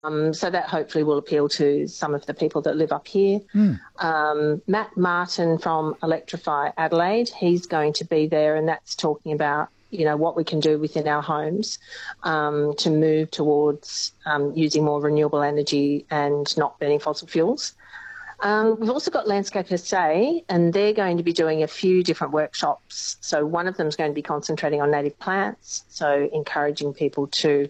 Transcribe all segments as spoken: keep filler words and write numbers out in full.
Um, so that hopefully will appeal to some of the people that live up here. Mm. Um, Matt Martin from Electrify Adelaide, he's going to be there, and that's talking about, you know, what we can do within our homes um, to move towards um, using more renewable energy and not burning fossil fuels. Um, we've also got Landscape S A, and they're going to be doing a few different workshops. So one of them is going to be concentrating on native plants, so encouraging people to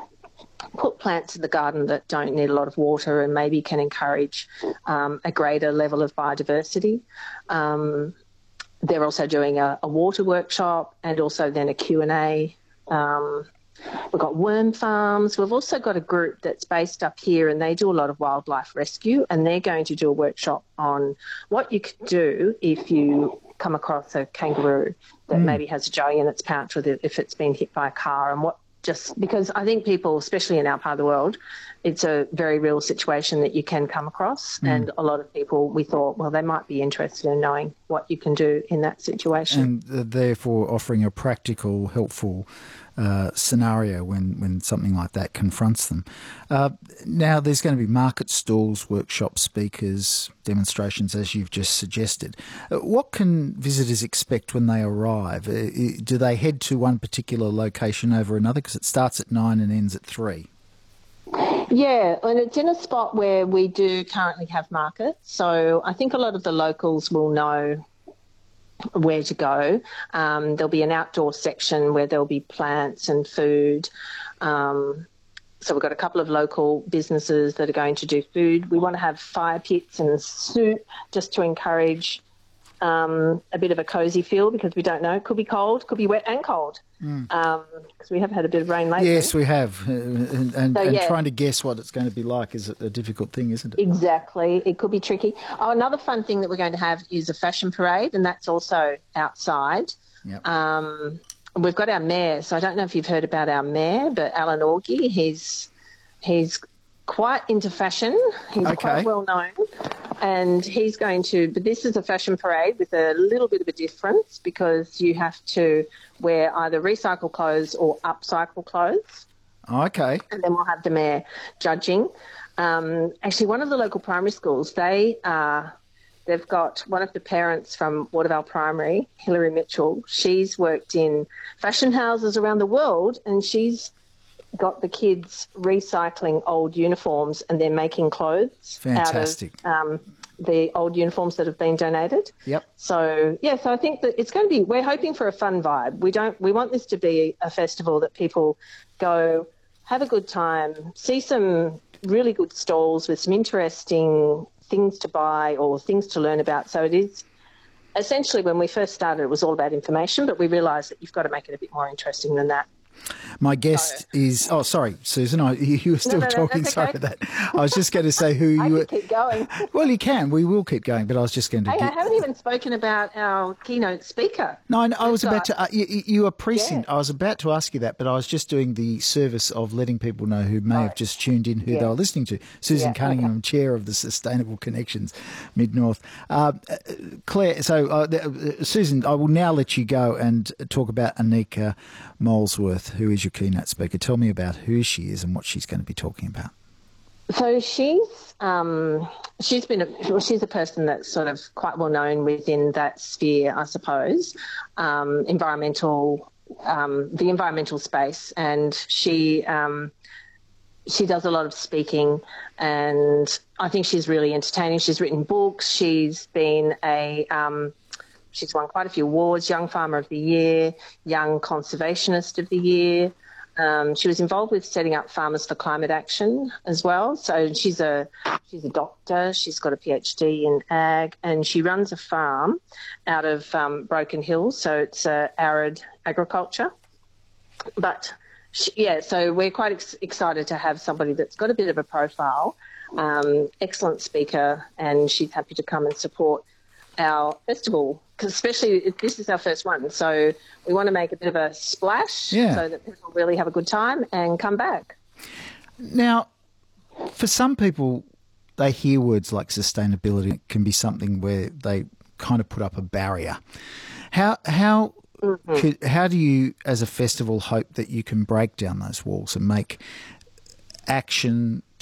put plants in the garden that don't need a lot of water and maybe can encourage um, a greater level of biodiversity. Um, they're also doing a, a water workshop and also then a Q and A. Um, we've got worm farms. We've also got a group that's based up here, and they do a lot of wildlife rescue, and they're going to do a workshop on what you could do if you come across a kangaroo that mm. maybe has a jelly in its pouch with it if it's been hit by a car, and what just because I think people, especially in our part of the world, it's a very real situation that you can come across. Mm. And a lot of people, we thought, well, they might be interested in knowing what you can do in that situation. And uh, therefore offering a practical, helpful uh, scenario when, when something like that confronts them. Uh, now, there's going to be market stalls, workshops, speakers, demonstrations, as you've just suggested. Uh, what can visitors expect when they arrive? Uh, do they head to one particular location over another? Because it starts at nine and ends at three. Yeah, and it's in a spot where we do currently have markets. So I think a lot of the locals will know where to go. Um, there'll be an outdoor section where there'll be plants and food. Um, so we've got a couple of local businesses that are going to do food. We want to have fire pits and soup just to encourage um, a bit of a cosy feel, because we don't know. It could be cold, could be wet and cold, because mm. um, we have had a bit of rain lately. Yes, we have. Uh, and and, so, and yeah. trying to guess what it's going to be like is a difficult thing, isn't it? Exactly. It could be tricky. Oh, another fun thing that we're going to have is a fashion parade, and that's also outside. Yep. Um, we've got our mayor, so I don't know if you've heard about our mayor, but Alan Orgy, he's, he's quite into fashion. He's okay. quite well known. And he's going to, but this is a fashion parade with a little bit of a difference, because you have to wear either recycled clothes or upcycle clothes. Okay. And then we'll have the mayor judging. Um, actually, one of the local primary schools, they are, they've got one of the parents from Watervale Primary, Hilary Mitchell. She's worked in fashion houses around the world, and she's got the kids recycling old uniforms and they're making clothes Fantastic. out of um, the old uniforms that have been donated. Yep. So, yeah, so I think that it's going to be, we're hoping for a fun vibe. We don't, we want this to be a festival that people go, have a good time, see some really good stalls with some interesting things to buy or things to learn about. So it is, essentially when we first started, it was all about information, but we realised that you've got to make it a bit more interesting than that. My guest no. is... Oh, sorry, Susan. I, you were still no, no, talking. no, Sorry okay. about that. I was just going to say who I you... I could keep going. Well, you can. We will keep going, but I was just going to... Hey, get... I haven't even spoken about our keynote speaker. No, I, I was got... about to... Uh, you, you were precinct. Yeah. I was about to ask you that, but I was just doing the service of letting people know who may right. have just tuned in who yeah. they were listening to. Susan yeah, Cunningham, okay. Chair of the Sustainable Connections Mid-North. Uh, Claire, so uh, uh, Susan, I will now let you go and talk about Anika Molesworth, who is your keynote speaker. Tell me about who she is and what she's going to be talking about. So she's um, she's been a, well, she's a person that's sort of quite well known within that sphere, I suppose, um, environmental um, the environmental space, and she um, she does a lot of speaking, and I think she's really entertaining. She's written books. She's been a um, she's won quite a few awards: Young Farmer of the Year, Young Conservationist of the Year. Um, she was involved with setting up Farmers for Climate Action as well. So she's a she's a doctor. She's got a PhD in ag, and she runs a farm out of um, Broken Hill. So it's uh, arid agriculture. But she, yeah, so we're quite ex- excited to have somebody that's got a bit of a profile, um, excellent speaker, and she's happy to come and support our festival, because especially if this is our first one, so we want to make a bit of a splash yeah. so that people really have a good time and come back. Now, for some people, they hear words like sustainability. It can be something where they kind of put up a barrier. How how mm-hmm. could, how do you, as a festival, hope that you can break down those walls and make action